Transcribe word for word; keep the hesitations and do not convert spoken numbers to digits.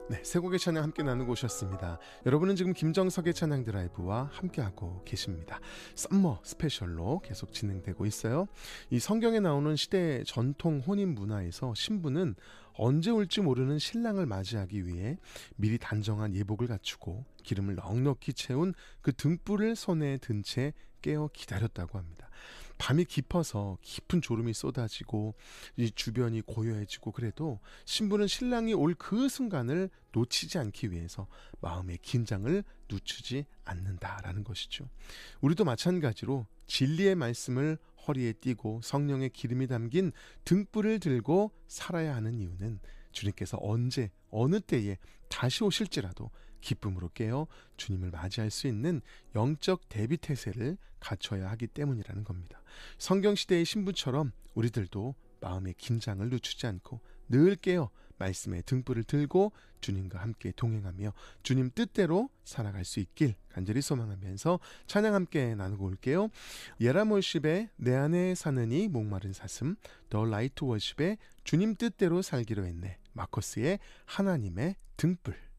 네, 세 곡의 찬양 함께 나누고 오셨습니다. 여러분은 지금 김정석의 찬양 드라이브와 함께하고 계십니다. 썸머 스페셜로 계속 진행되고 있어요. 이 성경에 나오는 시대의 전통 혼인 문화에서 신부는 언제 올지 모르는 신랑을 맞이하기 위해 미리 단정한 예복을 갖추고 기름을 넉넉히 채운 그 등불을 손에 든 채 깨어 기다렸다고 합니다. 밤이 깊어서 깊은 졸음이 쏟아지고 이 주변이 고요해지고 그래도 신부는 신랑이 올 그 순간을 놓치지 않기 위해서 마음의 긴장을 늦추지 않는다라는 것이죠. 우리도 마찬가지로 진리의 말씀을 허리에 띠고 성령의 기름이 담긴 등불을 들고 살아야 하는 이유는 주님께서 언제 어느 때에 다시 오실지라도 기쁨으로 깨어 주님을 맞이할 수 있는 영적 대비태세를 갖춰야 하기 때문이라는 겁니다. 성경시대의 신부처럼 우리들도 마음의 긴장을 늦추지 않고 늘 깨어 말씀의 등불을 들고 주님과 함께 동행하며 주님 뜻대로 살아갈 수 있길 간절히 소망하면서 찬양 함께 나누고 올게요. 예라몰십의 내 안에 사느니 목마른 사슴, 더 라이트 워십의 주님 뜻대로 살기로 했네, 마커스의 하나님의 등불.